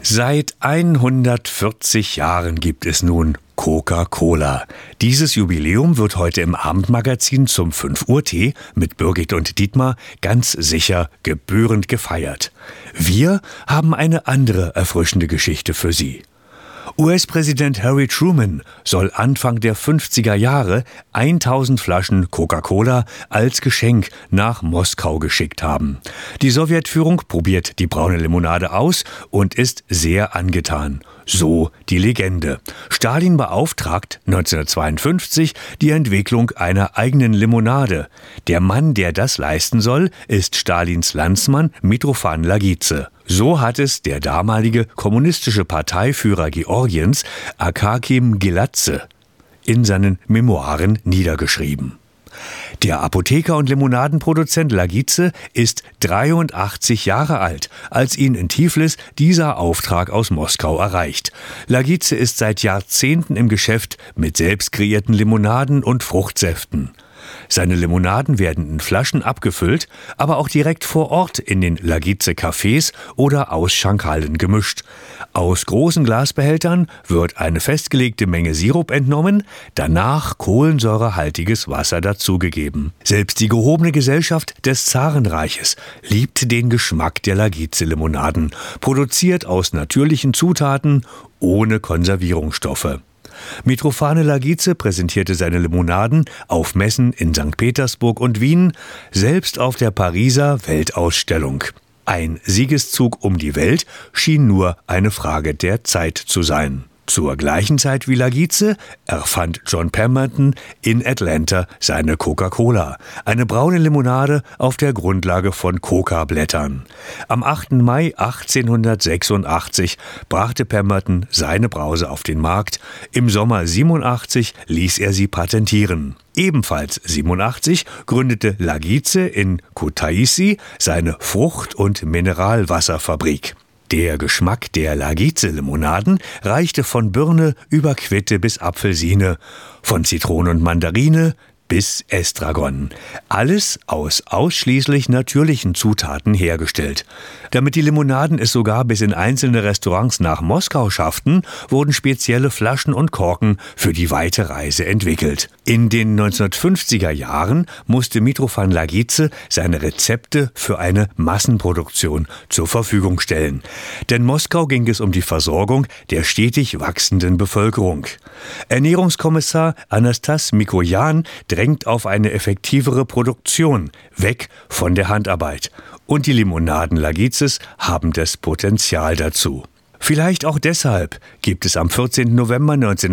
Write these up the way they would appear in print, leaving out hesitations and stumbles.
Seit 140 Jahren gibt es nun Coca-Cola. Dieses Jubiläum wird heute im Abendmagazin zum 5 Uhr Tee mit Birgit und Dietmar ganz sicher gebührend gefeiert. Wir haben eine andere erfrischende Geschichte für Sie. US-Präsident Harry Truman soll Anfang der 50er Jahre 1000 Flaschen Coca-Cola als Geschenk nach Moskau geschickt haben. Die Sowjetführung probiert die braune Limonade aus und ist sehr angetan. So die Legende. Stalin beauftragt 1952 die Entwicklung einer eigenen Limonade. Der Mann, der das leisten soll, ist Stalins Landsmann Mitrofan Lagice. So hat es der damalige kommunistische Parteiführer Georgiens, Akakim Giladze, in seinen Memoiren niedergeschrieben. Der Apotheker und Limonadenproduzent Lagice ist 83 Jahre alt, als ihn in Tiflis dieser Auftrag aus Moskau erreicht. Lagice ist seit Jahrzehnten im Geschäft mit selbst kreierten Limonaden und Fruchtsäften. Seine Limonaden werden in Flaschen abgefüllt, aber auch direkt vor Ort in den Lagice-Cafés oder Ausschankhallen gemischt. Aus großen Glasbehältern wird eine festgelegte Menge Sirup entnommen, danach kohlensäurehaltiges Wasser dazugegeben. Selbst die gehobene Gesellschaft des Zarenreiches liebt den Geschmack der Lagice-Limonaden, produziert aus natürlichen Zutaten, ohne Konservierungsstoffe. Mitrofan Lagice präsentierte seine Limonaden auf Messen in St. Petersburg und Wien, selbst auf der Pariser Weltausstellung. Ein Siegeszug um die Welt schien nur eine Frage der Zeit zu sein. Zur gleichen Zeit wie Lagice erfand John Pemberton in Atlanta seine Coca-Cola, eine braune Limonade auf der Grundlage von Coca-Blättern. Am 8. Mai 1886 brachte Pemberton seine Brause auf den Markt. Im Sommer 87 ließ er sie patentieren. Ebenfalls 87 gründete Lagice in Kutaisi seine Frucht- und Mineralwasserfabrik. Der Geschmack der Lagice-Limonaden reichte von Birne über Quitte bis Apfelsine, von Zitrone und Mandarine bis Estragon. Alles aus ausschließlich natürlichen Zutaten hergestellt. Damit die Limonaden es sogar bis in einzelne Restaurants nach Moskau schafften, wurden spezielle Flaschen und Korken für die weite Reise entwickelt. In den 1950er Jahren musste Mitrofan Lagice seine Rezepte für eine Massenproduktion zur Verfügung stellen. Denn Moskau ging es um die Versorgung der stetig wachsenden Bevölkerung. Ernährungskommissar Anastas Mikojan drängt auf eine effektivere Produktion, weg von der Handarbeit. Und die Limonaden Lagices haben das Potenzial dazu. Vielleicht auch deshalb gibt es am 14. November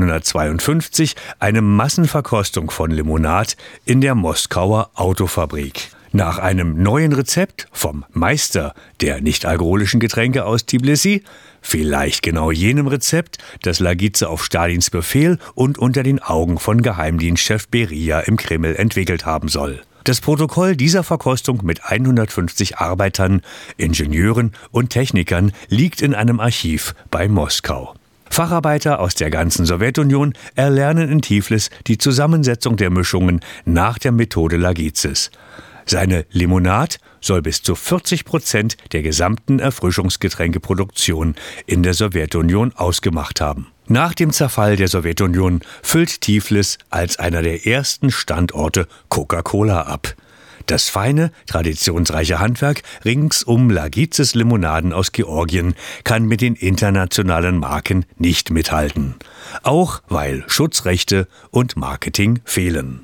1952 eine Massenverkostung von Limonade in der Moskauer Autofabrik. Nach einem neuen Rezept vom Meister der nicht-alkoholischen Getränke aus Tbilisi, vielleicht genau jenem Rezept, das Lagice auf Stalins Befehl und unter den Augen von Geheimdienstchef Beria im Kreml entwickelt haben soll. Das Protokoll dieser Verkostung mit 150 Arbeitern, Ingenieuren und Technikern liegt in einem Archiv bei Moskau. Facharbeiter aus der ganzen Sowjetunion erlernen in Tiflis die Zusammensetzung der Mischungen nach der Methode Lagices. Seine Limonade soll bis zu 40% der gesamten Erfrischungsgetränkeproduktion in der Sowjetunion ausgemacht haben. Nach dem Zerfall der Sowjetunion füllt Tiflis als einer der ersten Standorte Coca-Cola ab. Das feine, traditionsreiche Handwerk rings um Lagices Limonaden aus Georgien kann mit den internationalen Marken nicht mithalten. Auch weil Schutzrechte und Marketing fehlen.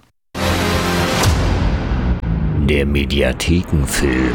Der Mediathekenfilm.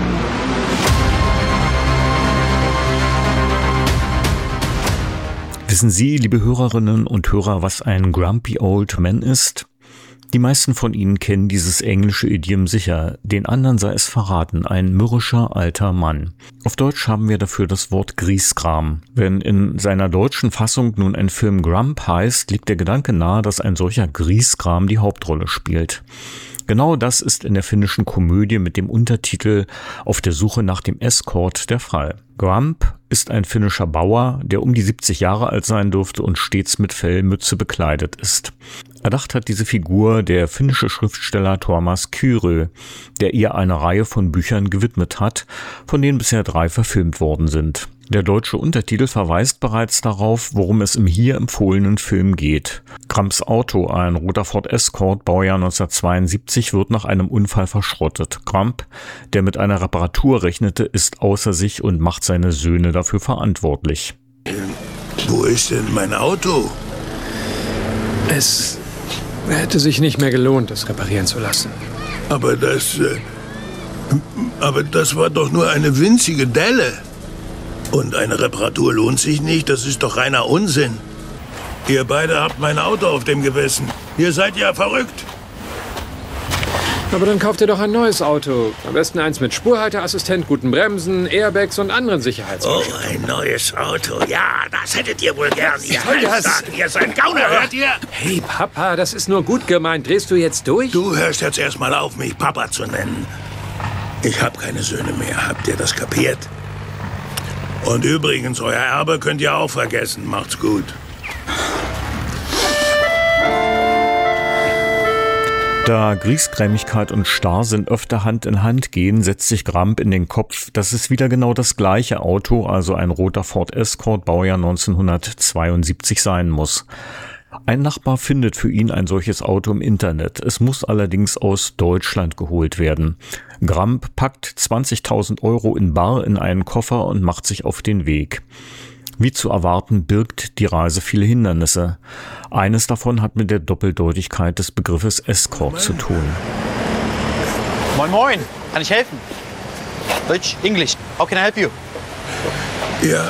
Wissen Sie, liebe Hörerinnen und Hörer, was ein Grumpy Old Man ist? Die meisten von Ihnen kennen dieses englische Idiom sicher, den anderen sei es verraten, ein mürrischer alter Mann. Auf Deutsch haben wir dafür das Wort Griesgram. Wenn in seiner deutschen Fassung nun ein Film Grump heißt, liegt der Gedanke nahe, dass ein solcher Griesgram die Hauptrolle spielt. Genau das ist in der finnischen Komödie mit dem Untertitel Auf der Suche nach dem Escort der Fall. Grump ist ein finnischer Bauer, der um die 70 Jahre alt sein dürfte und stets mit Fellmütze bekleidet ist. Erdacht hat diese Figur der finnische Schriftsteller Tuomas Kyrö, der ihr eine Reihe von Büchern gewidmet hat, von denen bisher 3 verfilmt worden sind. Der deutsche Untertitel verweist bereits darauf, worum es im hier empfohlenen Film geht. Gramps Auto, ein roter Ford Escort, Baujahr 1972, wird nach einem Unfall verschrottet. Gramp, der mit einer Reparatur rechnete, ist außer sich und macht seine Söhne dafür verantwortlich. Wo ist denn mein Auto? Es hätte sich nicht mehr gelohnt, es reparieren zu lassen. Aber das war doch nur eine winzige Delle. Und eine Reparatur lohnt sich nicht, das ist doch reiner Unsinn. Ihr beide habt mein Auto auf dem Gewissen. Ihr seid ja verrückt. Aber dann kauft ihr doch ein neues Auto. Am besten eins mit Spurhalteassistent, guten Bremsen, Airbags und anderen Sicherheitsfunktionen. Oh, ein neues Auto. Ja, das hättet ihr wohl gern. Ihr Halbstarken, ihr seid Gauner, hört ihr? Hey, Papa, das ist nur gut gemeint. Drehst du jetzt durch? Du hörst jetzt erstmal auf, mich Papa zu nennen. Ich hab keine Söhne mehr. Habt ihr das kapiert? Und übrigens, euer Erbe könnt ihr auch vergessen. Macht's gut. Da Griesgrämigkeit und Starrsinn öfter Hand in Hand gehen, setzt sich Gramp in den Kopf, dass es wieder genau das gleiche Auto, also ein roter Ford Escort, Baujahr 1972 sein muss. Ein Nachbar findet für ihn ein solches Auto im Internet. Es muss allerdings aus Deutschland geholt werden. Gramp packt 20.000 € in bar in einen Koffer und macht sich auf den Weg. Wie zu erwarten, birgt die Reise viele Hindernisse. Eines davon hat mit der Doppeldeutigkeit des Begriffes Escort zu tun. Moin Moin, kann ich helfen? Deutsch, Englisch, how can I help you? Ja,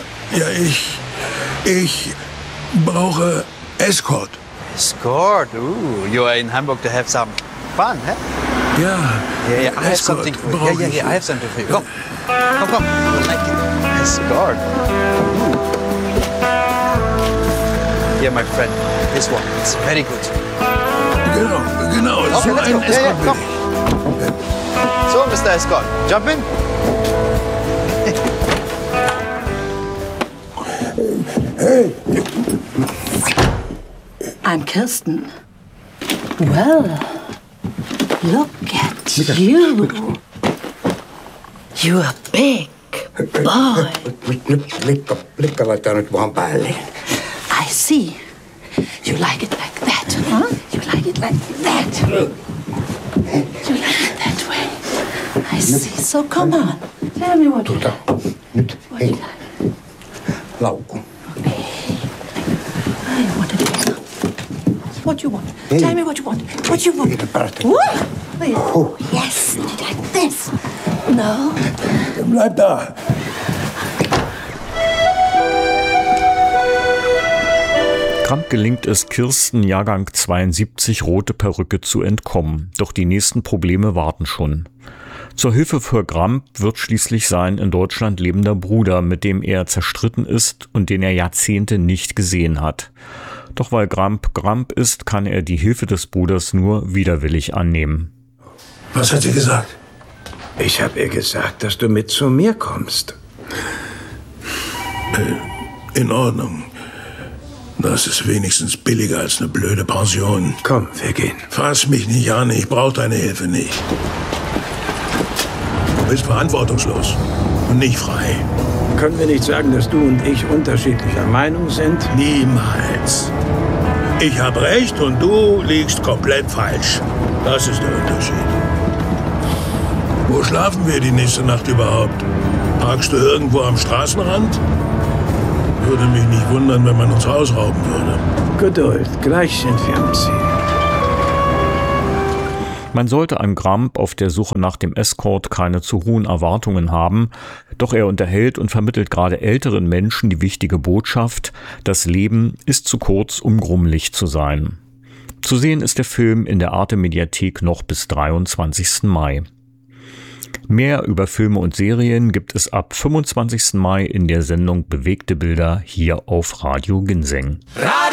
ich brauche Escort. Escort, you are in Hamburg to have some fun, huh? Ja. Yeah, I have something for you. Yeah, I have something for you. Come, come, you like it? Escort. Yeah, my friend, this one, it's very good. Genau, Okay, so let's ein go. Escort will Komm. So, Mr. Escort, jump in. I'm Kirsten. Well, look at you. You're a big boy. Likka laittaa nyt vaan päälle. I see. You like it like that, huh? You like it like that. You like it that way. I see. So come on. Tell me what you like. Nyt, What hei, you like. laukku. I want to do it. What you want? Hey. Tell me what you want. What you want? Ei parasta. What? Oh. Yes, like this. No. Bleib da. Gramp gelingt es, Kirsten, Jahrgang 72, rote Perücke zu entkommen. Doch die nächsten Probleme warten schon. Zur Hilfe für Gramp wird schließlich sein in Deutschland lebender Bruder, mit dem er zerstritten ist und den er Jahrzehnte nicht gesehen hat. Doch weil Gramp Gramp ist, kann er die Hilfe des Bruders nur widerwillig annehmen. Was hat sie gesagt? Ich habe ihr gesagt, dass du mit zu mir kommst. In Ordnung. Das ist wenigstens billiger als eine blöde Pension. Komm, wir gehen. Fass mich nicht an, ich brauche deine Hilfe nicht. Du bist verantwortungslos und nicht frei. Können wir nicht sagen, dass du und ich unterschiedlicher Meinung sind? Niemals. Ich habe recht und du liegst komplett falsch. Das ist der Unterschied. Wo schlafen wir die nächste Nacht überhaupt? Parkst du irgendwo am Straßenrand? Würde mich nicht wundern, wenn man uns ausrauben würde. Geduld, gleich sind wir am Ziel. Man sollte an Gramp auf der Suche nach dem Escort keine zu hohen Erwartungen haben, doch er unterhält und vermittelt gerade älteren Menschen die wichtige Botschaft: Das Leben ist zu kurz, um grummelig zu sein. Zu sehen ist der Film in der Arte-Mediathek noch bis 23. Mai. Mehr über Filme und Serien gibt es ab 25. Mai in der Sendung Bewegte Bilder hier auf Radio Ginseng.